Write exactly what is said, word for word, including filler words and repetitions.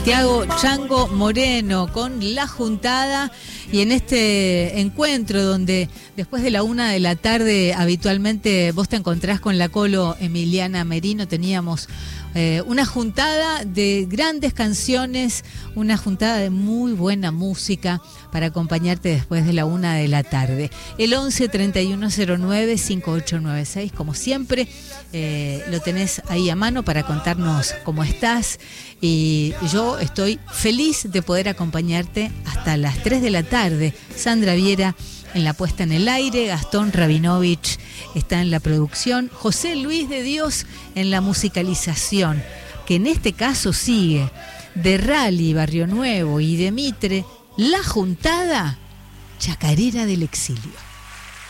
Tiago Chango Moreno con La Juntada, y en este encuentro donde después de la una de la tarde habitualmente vos te encontrás con la Colo Emiliana Merino, teníamos eh, una juntada de grandes canciones, una juntada de muy buena música para acompañarte después de la una de la tarde. El once treinta y uno cero nueve cincuenta y ocho noventa y seis, como siempre, eh, lo tenés ahí a mano para contarnos cómo estás, y yo estoy feliz de poder acompañarte hasta las tres de la tarde. Sandra Viera en la puesta en el aire, Gastón Rabinovich está en la producción, José Luis de Dios en la musicalización, que en este caso sigue de Rally, Barrio Nuevo y de Mitre, La Juntada, Chacarera del Exilio.